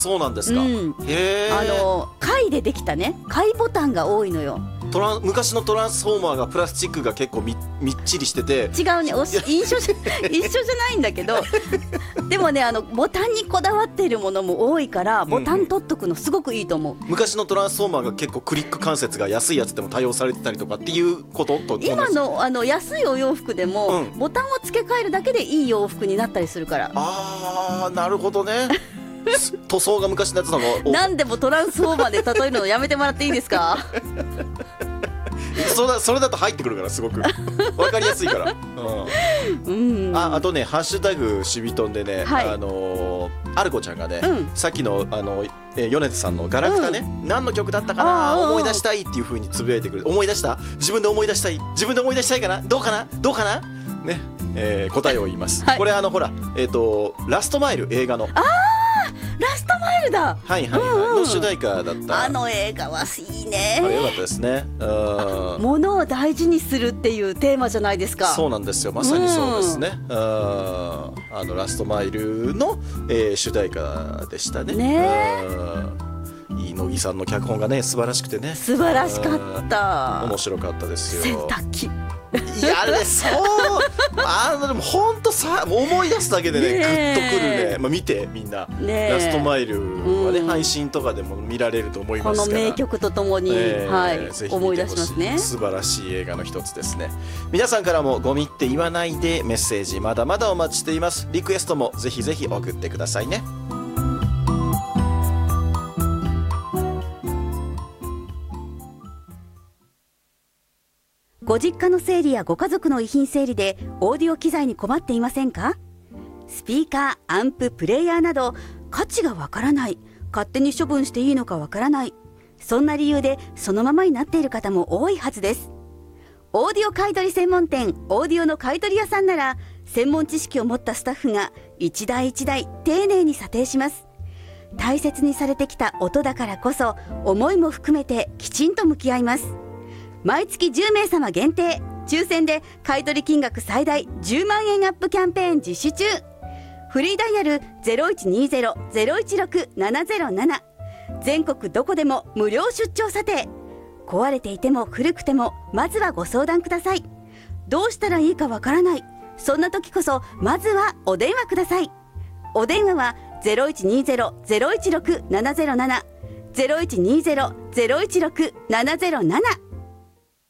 そうなんですか。 うん、 へえ。 貝でできたね、貝ボタンが多いのよ。 昔のトランスフォーマーがプラスチックが結構みっちりしてて。 違うね、一緒じゃないんだけどでもね、ボタンにこだわっているものも多いからボタン取っとくのすごくいいと思う。 昔のトランスフォーマーが結構クリック関節が安いやつでも対応されてたりとかっていうことと同じ。 今の安いお洋服でも、ボタンを付け替えるだけでいい洋服になったりするから。 あー、なるほどね塗装が昔のやつなの。 何でもトランスフォーマーで例えるのやめてもらっていいですかそれだと入ってくるからすごく分かりやすいから、あとね、ハッシュタグシビトンでね、 はい、 アルコちゃんがね、さっきの米津さんのガラクタね、何の曲だったかな、思い出したいっていう風につぶやいてくれる。思い出した、自分で思い出したいかな、どうかなね、答えを言います、はい、これほら、ラストマイル、映画のラストマイルだ、 はいはいはい、の主題歌だった。 映画はいいね。 あれ良かったですね。 物を大事にするっていうテーマじゃないですか。 そうなんですよ、まさにそうですね。ラストマイルの、主題歌でしたね。いい乃木さんの脚本がね、素晴らしくてね、 素晴らしかった。 面白かったですよ。 洗濯機、 いや、あれそうでも本当さ、思い出すだけでね、グッとくるね。見てみんな、ラストマイルはね、配信とかでも見られると思いますから、 この名曲とともに、はい、 ぜひ思い出見てほしい。 しますね。 素晴らしい映画の一つですね。皆さんからもゴミって言わないでメッセージまだまだお待ちしています。リクエストもぜひぜひ送ってくださいね。 ご実家の整理やご家族の遺品整理でオーディオ機材に困っていませんか？スピーカー、アンプ、プレイヤーなど価値がわからない、勝手に処分していいのかわからない、そんな理由でそのままになっている方も多いはずです。オーディオ買取専門店オーディオの買取屋さんなら、専門知識を持ったスタッフが一台一台丁寧に査定します。大切にされてきた音だからこそ、思いも含めてきちんと向き合います。毎月10名様限定、抽選で買取金額最大10万円アップキャンペーン実施中。フリーダイヤル 0120-016-707、 全国どこでも無料出張査定。壊れていても古くても、まずはご相談ください。どうしたらいいかわからない、そんな時こそまずはお電話ください。お電話は 0120-016-707、 0120-016-707